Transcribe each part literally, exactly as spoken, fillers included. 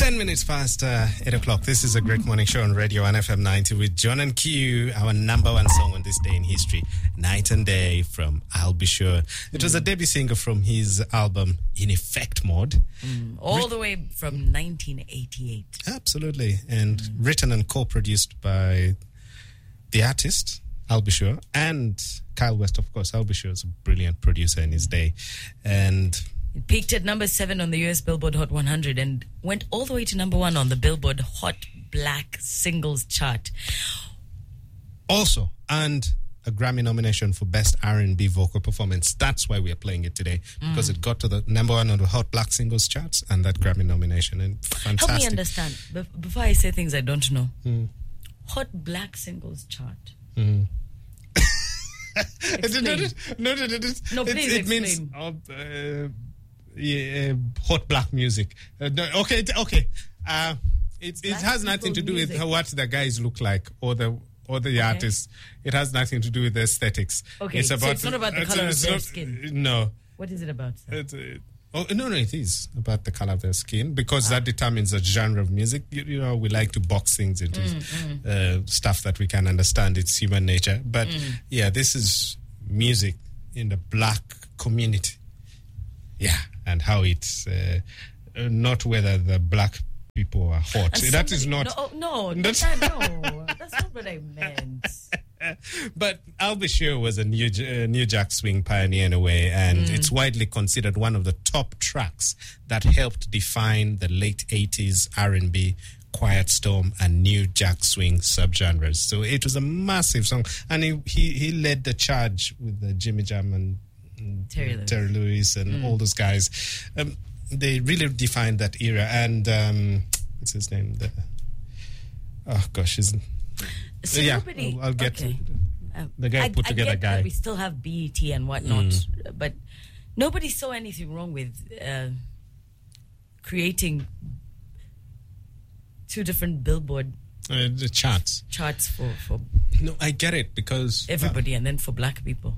Ten minutes past uh, eight o'clock. This is a great morning show on Radio one F M ninety with John and Q. Our number one song on this day in history, Night and Day from I'll Be Sure. It was a debut single from his album In Effect Mode. Mm, all Rit- the way from nineteen eighty-eight. Absolutely. And mm. written and co-produced by the artist, I'll Be Sure, and Kyle West, of course. I'll Be Sure is a brilliant producer in his day. And it peaked at number seven on the U S Billboard Hot one hundred and went all the way to number one on the Billboard Hot Black Singles chart. Also, and a Grammy nomination for Best R and B Vocal Performance. That's why we are playing it today, because mm. it got to the number one on the Hot Black Singles charts and that Grammy nomination. And fantastic. Help me understand, Be- before I say things I don't know. Mm. Hot Black Singles chart. Mm. Explain. no, no, no, no, no, please it, it explain. means uh, uh, yeah, uh, hot black music. Uh, no, okay, okay. Uh, it it has nothing to do music. with what the guys look like or the or the okay. artists. It has nothing to do with the aesthetics. Okay, it's so about it's not about the uh, color of their not, skin. No. What is it about? It's, uh, oh no, no, it is about the color of their skin, because ah. that determines the genre of music. You, you know, we like to box things into mm, mm. Uh, stuff that we can understand. It's human nature, but mm. yeah, this is music in the black community. Yeah, and how it's uh, not whether the black people are hot. And that somebody, is not. No, no, that's, that, no, that's not what I meant. But I'll Be Sure was a new uh, new jack swing pioneer in a way, and mm. it's widely considered one of the top tracks that helped define the late eighties R and B, Quiet Storm, and new jack swing subgenres. So it was a massive song, and he he, he led the charge with the Jimmy Jam and Terry Lewis, Terry Lewis and mm. all those guys. Um, they really defined that era. And um, what's his name? The, oh gosh, his so yeah. nobody, I'll, I'll get okay. to the guy I, put I together get guy. That we still have B E T and whatnot, mm. but nobody saw anything wrong with uh, creating two different Billboard uh, the charts charts for, for no, I get it, because everybody, uh, and then for black people.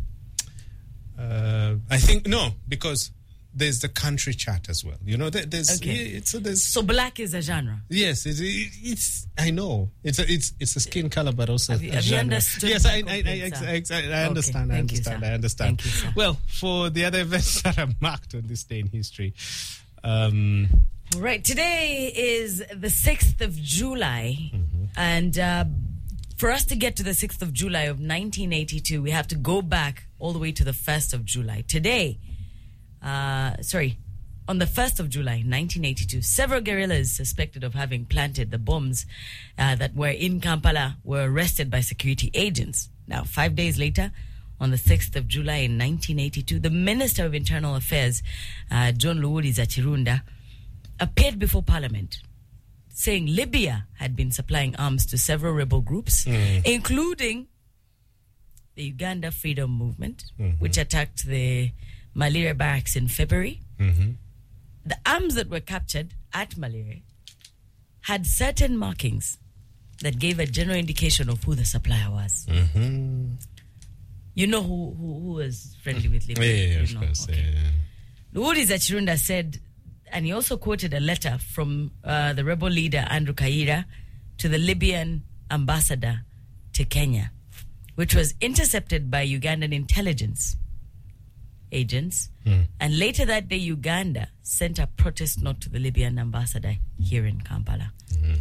Uh, I think no, because there's the country chart as well. You know, there, there's, okay. yeah, it's, there's so black is a genre. Yes, it's, it's I know it's a, it's it's a skin color, but also have you, a have genre. You understood? Yes, I I, I, I, I, I understand. Okay. I understand. You, I understand. Thank you, sir. Well, for the other events that are marked on this day in history, um, right. Today is the sixth of July, mm-hmm. and uh, for us to get to the sixth of July of nineteen eighty-two, we have to go back all the way to the first of July. Today, uh, sorry, on the first of July, nineteen eighty-two, several guerrillas suspected of having planted the bombs uh, that were in Kampala were arrested by security agents. Now, five days later, on the sixth of July in nineteen eighty-two, the Minister of Internal Affairs, uh, John Luwuliza Chirunda, appeared before Parliament, saying Libya had been supplying arms to several rebel groups, mm. including the Uganda Freedom Movement, mm-hmm. which attacked the malaria barracks in February. Mm-hmm. The arms that were captured at malaria had certain markings that gave a general indication of who the supplier was. Mm-hmm. You know who, who, who was friendly with Libya? Yeah, yeah, yeah, you of know? course. Okay. Yeah, yeah. Luwuliza Chirunda said, and he also quoted a letter from uh, the rebel leader Andrew Kaira to the Libyan ambassador to Kenya, which was intercepted by Ugandan intelligence agents. Mm. And later that day, Uganda sent a protest note to the Libyan ambassador here in Kampala. Mm.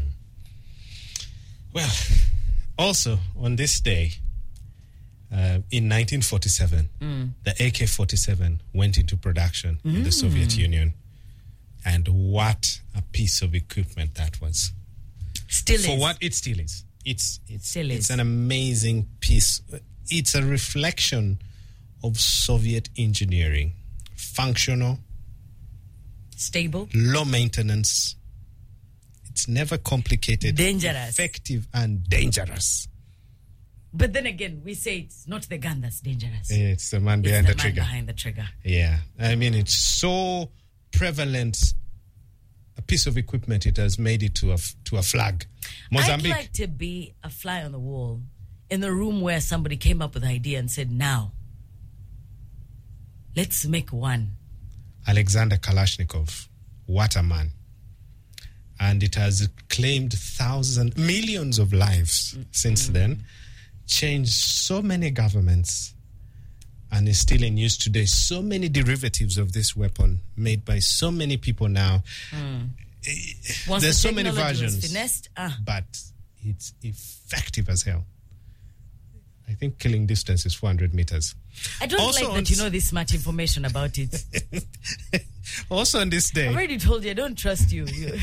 Well, also on this day, uh, in nineteen forty-seven, mm. the A K forty-seven went into production mm. in the Soviet Union. And what a piece of equipment that was. Still For is. what it still is. It's it's Still it's is. an amazing piece. It's a reflection of Soviet engineering. Functional, stable, low maintenance. It's never complicated. Dangerous. Effective and dangerous. But then again, we say it's not the gun that's dangerous. It's the man it's behind the, the man trigger. behind the trigger. Yeah. I mean, it's so prevalent a piece of equipment, it has made it to a, to a flag. Mozambique. I'd like to be a fly on the wall in the room where somebody came up with the idea and said, now, let's make one. Alexander Kalashnikov, what a man. and it has claimed thousands, millions of lives mm-hmm. since then, changed so many governments, and is still in use today. So many derivatives of this weapon made by so many people now. Mm. Once There's the so many versions, finessed, ah. but it's effective as hell. I think killing distance is four hundred meters. I don't also like that you know this much information about it. Also on this day, I already told you I don't trust you. you.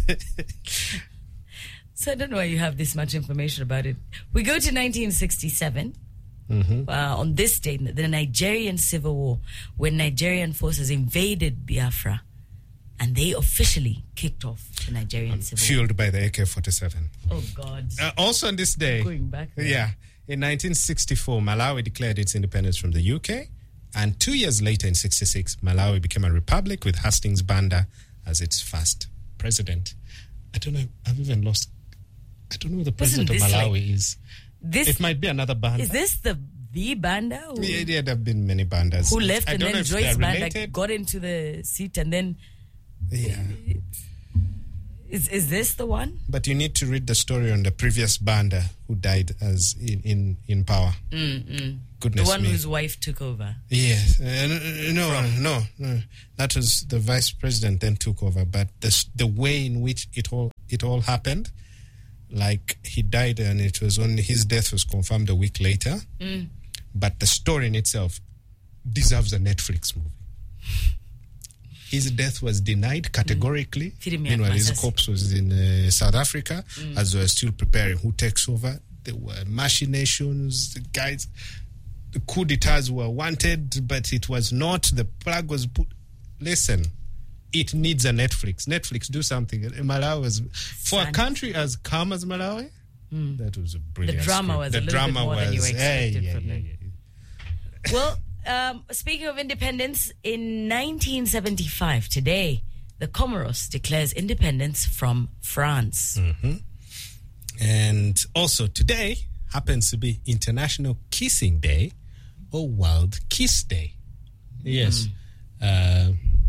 So I don't know why you have this much information about it. We go to nineteen sixty-seven. Mm-hmm. Uh, on this day, the Nigerian Civil War, when Nigerian forces invaded Biafra, and they officially kicked off the Nigerian Civil War. Fueled by the A K forty-seven. Oh, God. Uh, also on this day, going back there. Yeah, in nineteen sixty-four, Malawi declared its independence from the U K, and two years later, in sixty-six, Malawi became a republic with Hastings Banda as its first president. I don't know. I've even lost. I don't know who the president of Malawi like, is. This it might be another Banda. Is this the the Banda? Who, yeah, yeah, there have been many Bandas. Who left I and then Joyce Banda got into the seat and then. Yeah. Is is this the one? But you need to read the story on the previous Banda who died as in, in, in power. Mm-mm. Goodness The one me. whose wife took over. Yes. Uh, no, no, no. That was the vice president then took over. But the, the way in which it all it all happened, like he died and it was only his death was confirmed a week later. Mm. But the story in itself deserves a Netflix movie. His death was denied categorically. Mm. Meanwhile, his corpse was in uh, South Africa mm. as they were still preparing who takes over. There were machinations. The guys, the coup d'etats were wanted, but it was not. The plug was put. Listen, it needs a Netflix. Netflix, do something. Malawi was, for a country as calm as Malawi, mm. that was a brilliant The drama script. was the a little drama bit more was, than you expected hey, yeah, from yeah, them. yeah. Well, um, speaking of independence, in nineteen seventy-five, today, the Comoros declares independence from France. Mm-hmm. And also today happens to be International Kissing Day or World Kiss Day. Yes. Mm. Uh,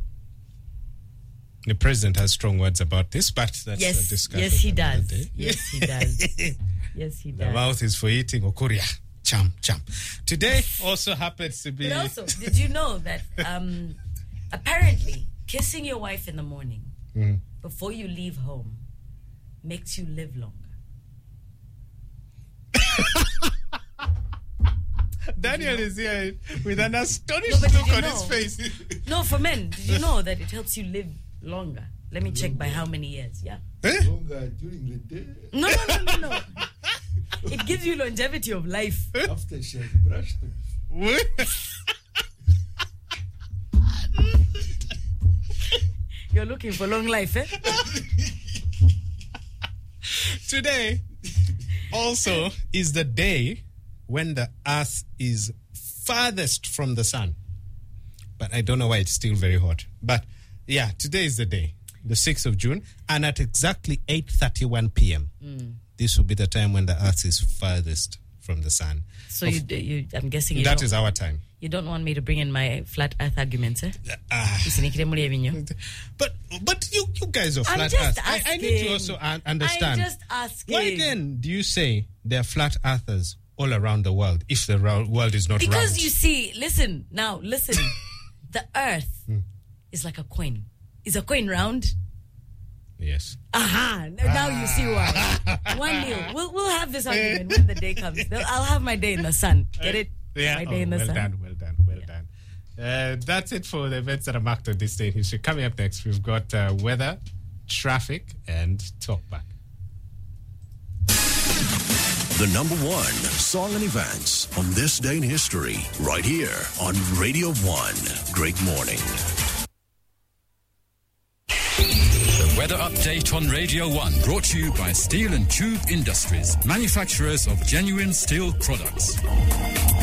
the president has strong words about this, but that's yes, a discussion. Yes, he does. Day. Yes, he does. Yes, he does. The mouth is for eating okuria. Cham, cham. Today also happens to be... But also, did you know that um, apparently kissing your wife in the morning mm. before you leave home makes you live longer? Daniel is here with an astonished no, look on know? his face. No, for men, did you know that it helps you live longer? Let me check by how many years, yeah? Eh? Longer during the day? No, no, no, no, no. It gives you longevity of life. After she has brushed them. You're looking for long life, eh? Today also is the day when the earth is farthest from the sun. But I don't know why it's still very hot. But yeah, today is the day, the sixth of June, and at exactly eight thirty-one p.m. Mm. This will be the time when the earth is farthest from the sun. So you, you, I'm guessing you that don't, is our time. You don't want me to bring in my flat earth arguments, eh? Uh, but but you, you guys are I'm flat just earth. I, I need to also un- understand. I'm just asking. Why then do you say there are flat earthers all around the world if the ro- world is not because round? Because you see, listen, now, listen. The earth mm. is like a coin. Is a coin round? Yes. Aha! Now ah. you see why. One deal. We'll we'll have this argument when the day comes. I'll have my day in the sun. Get it? Yeah. My day oh, in the well sun. done. Well done. Well yeah. done. Uh, that's it for the events that are marked on this day in history. Coming up next, we've got uh, weather, traffic, and talkback. The number one song and events on this day in history, right here on Radio One. Great morning. Weather update on Radio one, brought to you by Steel and Tube Industries, manufacturers of genuine steel products.